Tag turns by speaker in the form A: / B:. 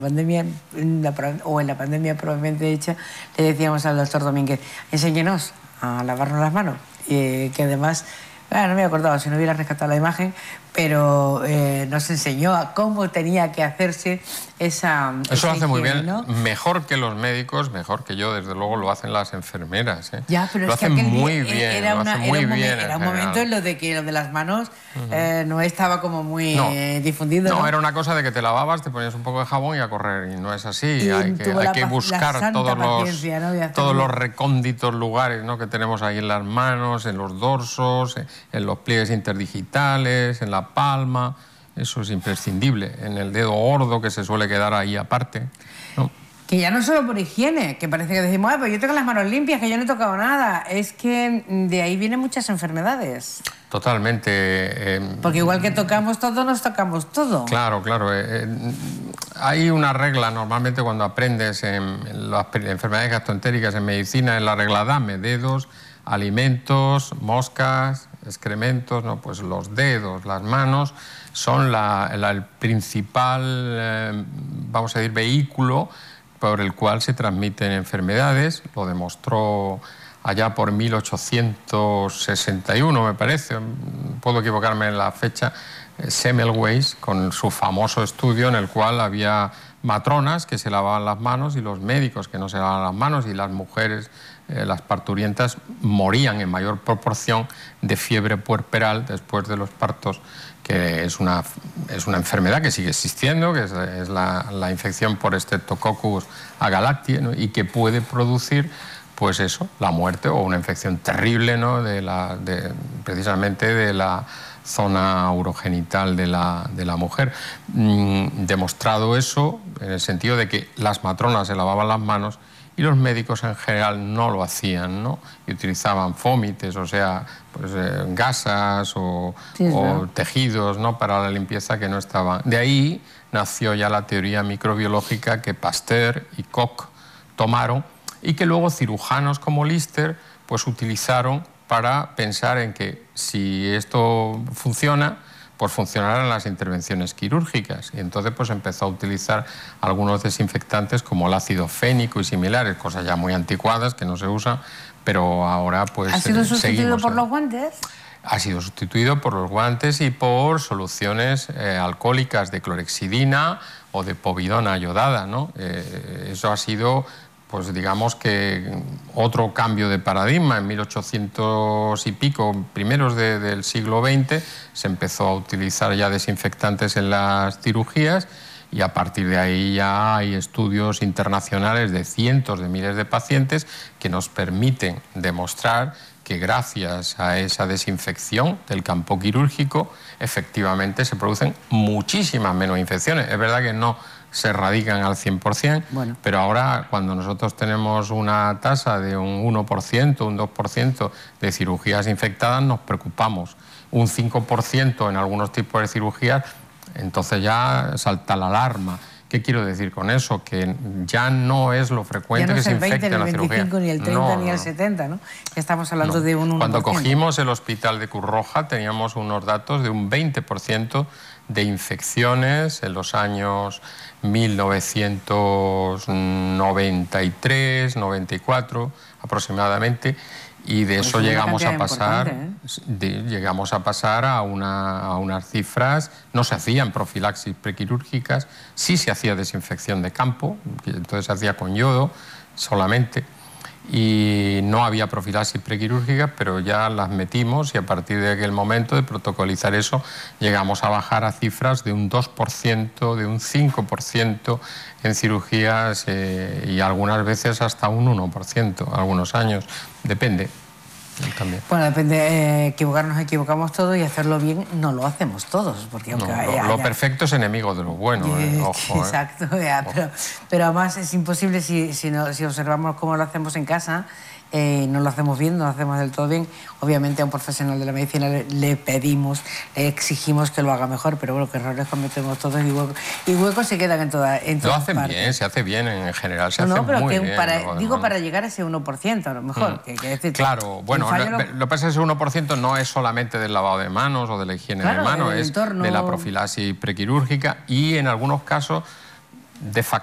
A: Pandemia, o en la pandemia probablemente hecha, le decíamos al doctor Domínguez, enséñenos a lavarnos las manos, que además, no me he acordado si no hubiera rescatado la imagen, pero nos enseñó a cómo tenía que hacerse esa
B: Eso lo hace muy bien,
A: ¿no?
B: Mejor que los médicos, mejor que yo, desde luego lo hacen las enfermeras.
A: Ya, pero
B: lo
A: es que
B: hacen
A: aquel
B: muy
A: día
B: bien,
A: era,
B: lo hacen muy bien
A: era un momento en lo de que lo de las manos no estaba como muy difundido.
B: No, era una cosa de que te lavabas, te ponías un poco de jabón y a correr, y no es así.
A: Y
B: hay que buscar todos los recónditos lugares, ¿no?, que tenemos ahí en las manos, en los dorsos, en los pliegues interdigitales, en la palma. Eso es imprescindible, en el dedo gordo que se suele quedar ahí aparte, ¿no?
A: Que ya no solo por higiene, que parece que decimos, pues yo tengo las manos limpias, que yo no he tocado nada. Es que de ahí vienen muchas enfermedades.
B: Totalmente.
A: Porque igual que tocamos todo, nos tocamos todo.
B: Claro, claro. Hay una regla normalmente cuando aprendes en las enfermedades gastroentéricas en medicina, es la regla DAME: dedos, alimentos, moscas, excrementos. No, pues los dedos, las manos son el principal, vamos a decir, vehículo por el cual se transmiten enfermedades. Lo demostró allá por 1861, me parece, puedo equivocarme en la fecha, Semmelweis, con su famoso estudio en el cual había matronas que se lavaban las manos y los médicos que no se lavaban las manos, y las mujeres, las parturientas, morían en mayor proporción de fiebre puerperal después de los partos, que es una enfermedad que sigue existiendo, que es la infección por Streptococcus agalactiae, ¿no?, y que puede producir, pues eso, la muerte o una infección terrible, ¿no?, precisamente de la zona urogenital de la mujer. Demostrado eso, en el sentido de que las matronas se lavaban las manos y los médicos en general no lo hacían, ¿no?, y utilizaban fómites, o sea, pues, gasas o tejidos, ¿no?, para la limpieza, que no estaban. De ahí nació ya la teoría microbiológica que Pasteur y Koch tomaron, y que luego cirujanos como Lister pues utilizaron para pensar en que si esto funciona, pues funcionarán las intervenciones quirúrgicas. Y entonces pues empezó a utilizar algunos desinfectantes como el ácido fénico y similares, cosas ya muy anticuadas que no se usan, pero ahora pues
A: ¿Ha sido sustituido por los guantes?
B: Ha sido sustituido por los guantes y por soluciones alcohólicas de clorexidina o de povidona ayodada, ¿no? Eso ha sido, pues digamos que otro cambio de paradigma. En 1800 y pico, primeros del siglo XX, se empezó a utilizar ya desinfectantes en las cirugías, y a partir de ahí ya hay estudios internacionales de cientos de miles de pacientes que nos permiten demostrar que gracias a esa desinfección del campo quirúrgico efectivamente se producen muchísimas menos infecciones. Es verdad que no se erradican al 100%, pero ahora cuando nosotros tenemos una tasa de un 1%, un 2% de cirugías infectadas, nos preocupamos. Un 5% en algunos tipos de cirugías, entonces ya salta la alarma. ¿Qué quiero decir con eso? Que ya no es lo frecuente que se infecte en la cirugía.
A: Ya no es el 20, ni el 25, ni el 30, ni el 70, ¿no? Estamos hablando de un 1%.
B: Cuando cogimos el hospital de Cruz Roja teníamos unos datos de un 20% de infecciones en los años 1993, 94 aproximadamente, y de eso llegamos a pasar a unas cifras. No se hacían profilaxis prequirúrgicas, sí se hacía desinfección de campo, entonces se hacía con yodo solamente, y no había profilaxis prequirúrgica, pero ya las metimos, y a partir de aquel momento de protocolizar eso llegamos a bajar a cifras de un 2%, de un 5% en cirugías, y algunas veces hasta un 1%, algunos años, depende. También.
A: Bueno, depende, equivocarnos equivocamos todos, y hacerlo bien no lo hacemos todos, porque aunque
B: lo perfecto es enemigo de lo bueno, ojo.
A: Exacto, pero además es imposible si observamos cómo lo hacemos en casa. No lo hacemos bien, no lo hacemos del todo bien. Obviamente a un profesional de la medicina le pedimos, le exigimos que lo haga mejor, pero bueno, que errores cometemos todos, y huecos se quedan en todas
B: Lo hacen partes. Bien, se hace bien en general, se hace muy bien.
A: Para llegar a ese 1%, a lo mejor.
B: Claro, bueno, lo que pasa es que ese 1% no es solamente del lavado de manos o de la higiene de manos, es de la profilaxis prequirúrgica, y en algunos casos de facto